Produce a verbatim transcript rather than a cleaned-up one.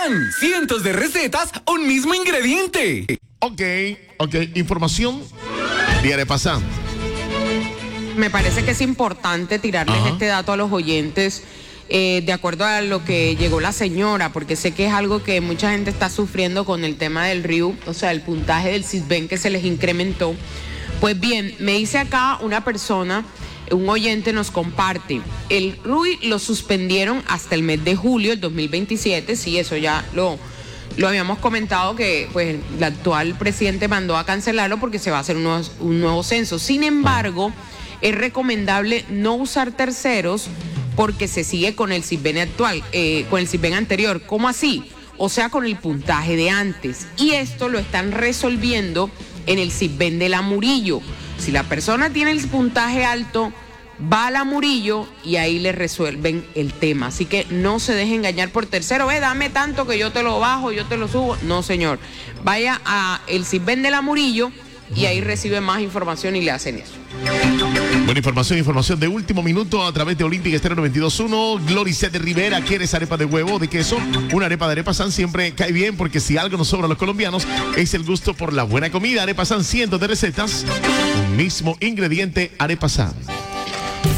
San, cientos de recetas, un mismo ingrediente. Ok, ok, información de Arepa San. Me parece que es importante tirarles Ajá. este dato a los oyentes, eh, de acuerdo a lo que llegó la señora, porque sé que es algo que mucha gente está sufriendo con el tema del R I U, o sea, el puntaje del Sisbén que se les incrementó. Pues bien, me dice acá una persona, un oyente nos comparte, el R U I lo suspendieron hasta el mes de julio del dos mil veintisiete, sí, eso ya lo... Lo habíamos comentado que pues el actual presidente mandó a cancelarlo porque se va a hacer un nuevo, un nuevo censo. Sin embargo, es recomendable no usar terceros porque se sigue con el Sisbén actual, eh, con el Sisbén anterior. ¿Cómo así? O sea, con el puntaje de antes. Y esto lo están resolviendo en el Sisbén de la Murillo. Si la persona tiene el puntaje alto, va a la Murillo y ahí le resuelven el tema. Así que no se deje engañar por tercero. Ve, dame tanto que yo te lo bajo, yo te lo subo. No, señor. Vaya a el Sisbén de la Murillo y ahí recibe más información y le hacen eso. Buena información, información de último minuto a través de Olímpica Estéreo noventa y dos punto uno. Gloricet Rivera, ¿quieres arepa de huevo o de queso? Una arepa de Arepa San siempre cae bien porque si algo nos sobra a los colombianos es el gusto por la buena comida. Arepa San, cientos de recetas, un mismo ingrediente, Arepa San.